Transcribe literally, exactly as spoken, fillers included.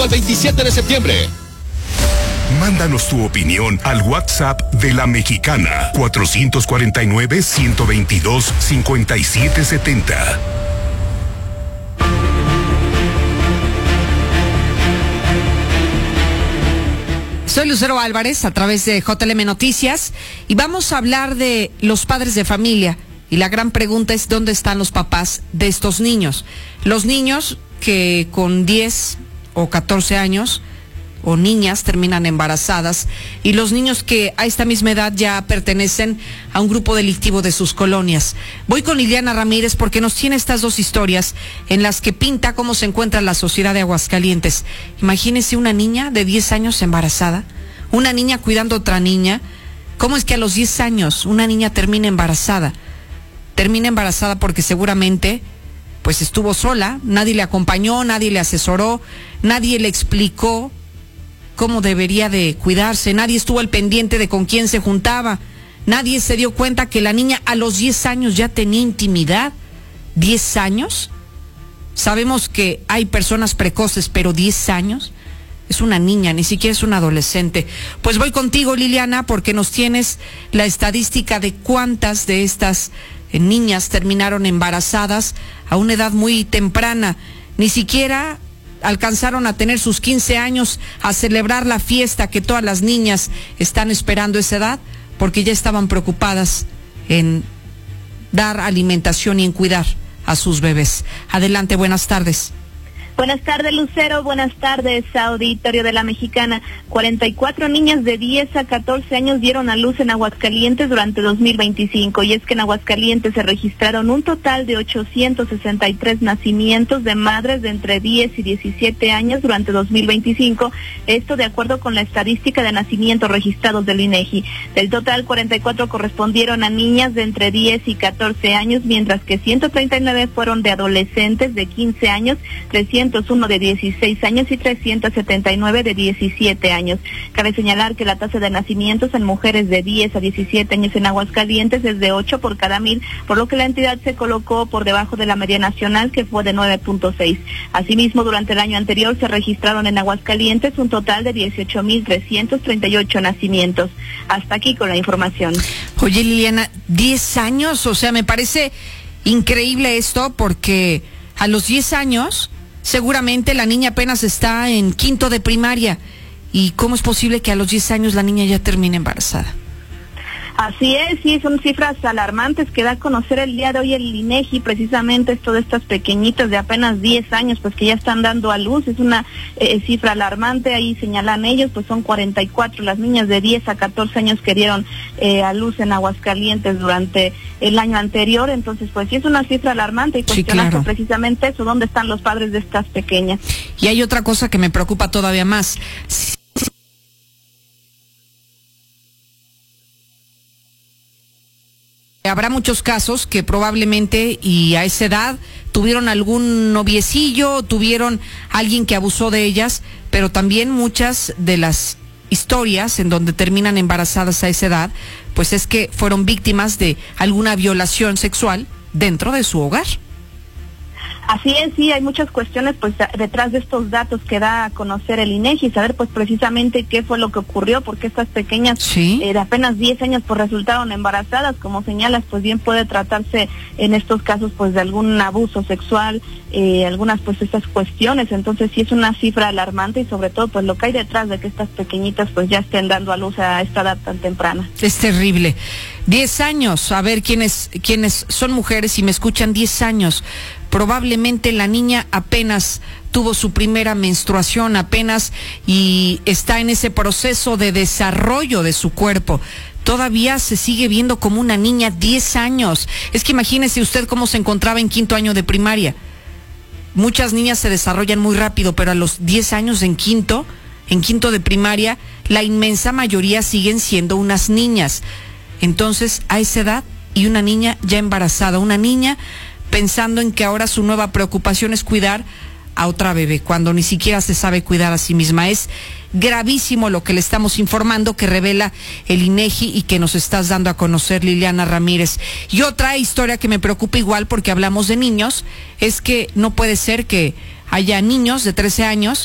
Al veintisiete de septiembre. Mándanos tu opinión al WhatsApp de La Mexicana, cuatro cuatro nueve, uno dos dos, cinco siete siete cero. Soy Lucero Álvarez a través de J L M Noticias y vamos a hablar de los padres de familia. Y la gran pregunta es: ¿dónde están los papás de estos niños? Los niños que con diez o catorce años o niñas terminan embarazadas, y los niños que a esta misma edad ya pertenecen a un grupo delictivo de sus colonias. Voy con Liliana Ramírez porque nos tiene estas dos historias en las que pinta cómo se encuentra la sociedad de Aguascalientes. Imagínese una niña de diez años embarazada, una niña cuidando a otra niña. ¿Cómo es que a los diez años una niña termina embarazada? Termina embarazada porque seguramente pues estuvo sola, nadie le acompañó, nadie le asesoró, nadie le explicó cómo debería de cuidarse, nadie estuvo al pendiente de con quién se juntaba, nadie se dio cuenta que la niña a los diez años ya tenía intimidad. ¿diez años? Sabemos que hay personas precoces, pero diez años es una niña, ni siquiera es una adolescente. Pues voy contigo, Liliana, porque nos tienes la estadística de cuántas de estas eh, niñas terminaron embarazadas a una edad muy temprana. Ni siquiera alcanzaron a tener sus quince años, a celebrar la fiesta que todas las niñas están esperando esa edad, porque ya estaban preocupadas en dar alimentación y en cuidar a sus bebés. Adelante, buenas tardes. Buenas tardes, Lucero. Buenas tardes, auditorio de La Mexicana. cuarenta y cuatro niñas de diez a catorce años dieron a luz en Aguascalientes durante dos mil veinticinco. Y es que en Aguascalientes se registraron un total de ochocientos sesenta y tres nacimientos de madres de entre diez y diecisiete años durante dos mil veinticinco. Esto de acuerdo con la estadística de nacimientos registrados del INEGI. Del total, cuarenta y cuatro correspondieron a niñas de entre diez y catorce años, mientras que ciento treinta y nueve fueron de adolescentes de quince años, trescientos uno de dieciséis años y trescientos setenta y nueve de diecisiete años. Cabe señalar que la tasa de nacimientos en mujeres de diez a diecisiete años en Aguascalientes es de ocho por cada mil, por lo que la entidad se colocó por debajo de la media nacional, que fue de nueve punto seis. Asimismo, durante el año anterior se registraron en Aguascalientes un total de dieciocho mil trescientos treinta y ocho nacimientos. Hasta aquí con la información. Oye, Liliana, diez años, o sea, me parece increíble esto, porque a los diez años seguramente la niña apenas está en quinto de primaria. ¿Y cómo es posible que a los diez años la niña ya termine embarazada? Así es, sí, son cifras alarmantes que da a conocer el día de hoy el INEGI, precisamente esto de estas pequeñitas de apenas diez años, pues que ya están dando a luz. Es una eh, cifra alarmante, ahí señalan ellos, pues son cuarenta y cuatro las niñas de diez a catorce años que dieron eh, a luz en Aguascalientes durante el año anterior. Entonces, pues sí es una cifra alarmante y cuestionar sí, claro, precisamente eso, ¿dónde están los padres de estas pequeñas? Y hay otra cosa que me preocupa todavía más. Habrá muchos casos que probablemente y a esa edad tuvieron algún noviecillo, tuvieron alguien que abusó de ellas, pero también muchas de las historias en donde terminan embarazadas a esa edad, pues es que fueron víctimas de alguna violación sexual dentro de su hogar. Así es, sí, hay muchas cuestiones pues detrás de estos datos que da a conocer el INEGI, saber pues precisamente qué fue lo que ocurrió, porque estas pequeñas ¿sí? eh, de apenas diez años pues resultaron embarazadas. Como señalas, pues bien puede tratarse en estos casos pues de algún abuso sexual, eh, algunas pues estas cuestiones. Entonces sí es una cifra alarmante y sobre todo pues lo que hay detrás de que estas pequeñitas pues ya estén dando a luz a esta edad tan temprana. Es terrible. diez años, a ver quiénes quiénes son mujeres y me escuchan, diez años. Probablemente la niña apenas tuvo su primera menstruación, apenas y está en ese proceso de desarrollo de su cuerpo. Todavía se sigue viendo como una niña, diez años. Es que imagínese usted cómo se encontraba en quinto año de primaria. Muchas niñas se desarrollan muy rápido, pero a los diez años en quinto, en quinto de primaria, la inmensa mayoría siguen siendo unas niñas. Entonces, a esa edad, y una niña ya embarazada, una niña pensando en que ahora su nueva preocupación es cuidar a otra bebé, cuando ni siquiera se sabe cuidar a sí misma. Es gravísimo lo que le estamos informando, que revela el INEGI y que nos estás dando a conocer, Liliana Ramírez. Y otra historia que me preocupa igual, porque hablamos de niños, es que no puede ser que haya niños de trece años